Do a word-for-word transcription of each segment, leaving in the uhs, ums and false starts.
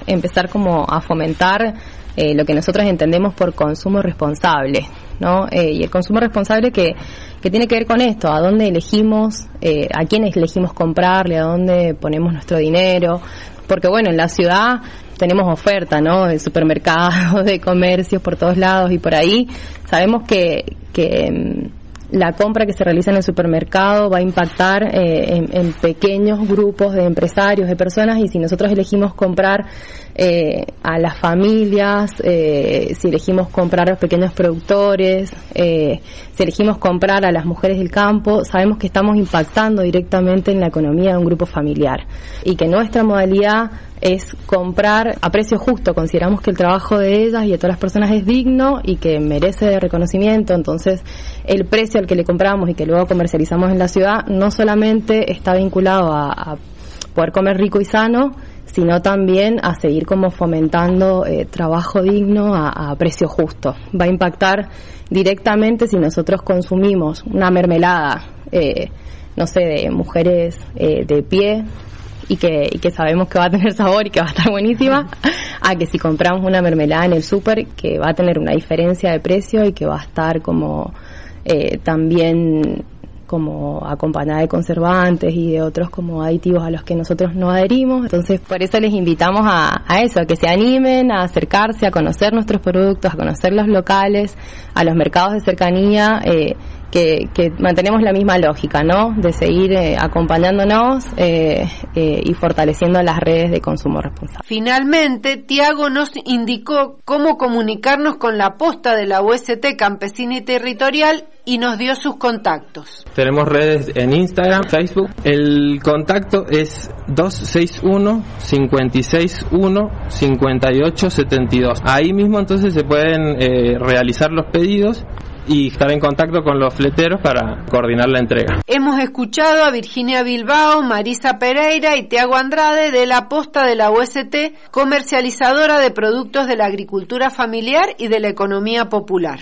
empezar como a fomentar eh, lo que nosotros entendemos por consumo responsable, ¿no? Eh, y el consumo responsable que, que tiene que ver con esto, a dónde elegimos, eh, a quiénes elegimos comprarle, a dónde ponemos nuestro dinero, porque bueno, en la ciudad tenemos oferta, ¿no? De supermercados, de comercios por todos lados, y por ahí sabemos que, que la compra que se realiza en el supermercado va a impactar eh, en, en pequeños grupos de empresarios, de personas, y si nosotros elegimos comprar eh, a las familias, eh, si elegimos comprar a los pequeños productores, eh, si elegimos comprar a las mujeres del campo, sabemos que estamos impactando directamente en la economía de un grupo familiar, y que nuestra modalidad es comprar a precio justo. Consideramos que el trabajo de ellas y de todas las personas es digno y que merece reconocimiento. Entonces el precio al que le compramos y que luego comercializamos en la ciudad no solamente está vinculado a, a poder comer rico y sano, sino también a seguir como fomentando eh, trabajo digno a, a precio justo. Va a impactar directamente si nosotros consumimos una mermelada, eh, no sé, de mujeres eh, de pie, y que, y que sabemos que va a tener sabor y que va a estar buenísima, a que si compramos una mermelada en el súper, que va a tener una diferencia de precio y que va a estar como eh, también como acompañada de conservantes y de otros como aditivos a los que nosotros no adherimos. Entonces, por eso les invitamos a, a eso, a que se animen a acercarse, a conocer nuestros productos, a conocer los locales, a los mercados de cercanía, eh, que, que mantenemos la misma lógica, ¿no? De seguir eh, acompañándonos eh, eh, y fortaleciendo las redes de consumo responsable. Finalmente, Tiago nos indicó cómo comunicarnos con la posta de la U S T Campesina y Territorial y nos dio sus contactos. Tenemos redes en Instagram, Facebook. El contacto es dos seis uno, cinco seis uno, cinco ocho siete dos. Ahí mismo entonces se pueden eh, realizar los pedidos y estar en contacto con los fleteros para coordinar la entrega. Hemos escuchado a Virginia Bilbao, Marisa Pereira y Tiago Andrade de la posta de la U S T, comercializadora de productos de la agricultura familiar y de la economía popular.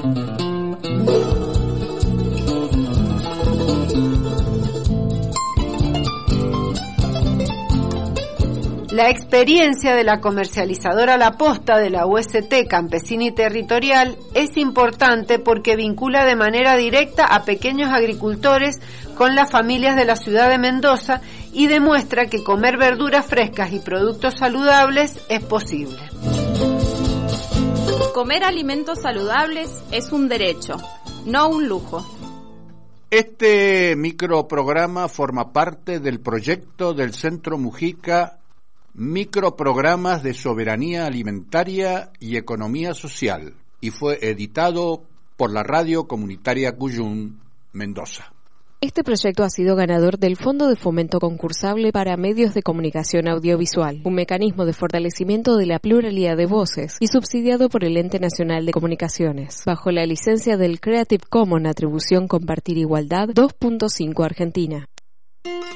La experiencia de la comercializadora La Posta de la U S T Campesina y Territorial es importante porque vincula de manera directa a pequeños agricultores con las familias de la ciudad de Mendoza y demuestra que comer verduras frescas y productos saludables es posible. Comer alimentos saludables es un derecho, no un lujo. Este microprograma forma parte del proyecto del Centro Mujica, Microprogramas de Soberanía Alimentaria y Economía Social, y fue editado por la Radio Comunitaria Cuyum, Mendoza. Este proyecto ha sido ganador del Fondo de Fomento Concursable para Medios de Comunicación Audiovisual, un mecanismo de fortalecimiento de la pluralidad de voces y subsidiado por el Ente Nacional de Comunicaciones, bajo la licencia del Creative Commons Atribución Compartir Igualdad dos punto cinco Argentina.